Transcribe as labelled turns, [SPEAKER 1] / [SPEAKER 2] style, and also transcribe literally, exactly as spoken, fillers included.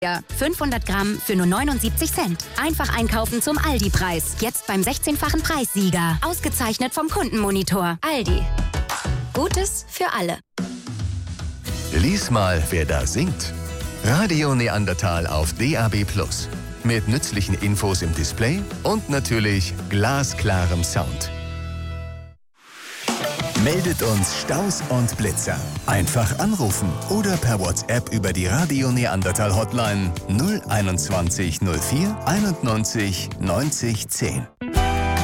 [SPEAKER 1] fünfhundert Gramm für nur neunundsiebzig Cent. Einfach einkaufen zum Aldi-Preis. Jetzt beim sechzehnfachen Preissieger. Ausgezeichnet vom Kundenmonitor. Aldi. Gutes für alle.
[SPEAKER 2] Lies mal, wer da singt. Radio Neandertal auf D A B Plus. Mit nützlichen Infos im Display und natürlich glasklarem Sound. Meldet uns Staus und Blitzer. Einfach anrufen oder per WhatsApp über die Radio Neandertal Hotline null einundzwanzig null vier einundneunzig neunzig zehn.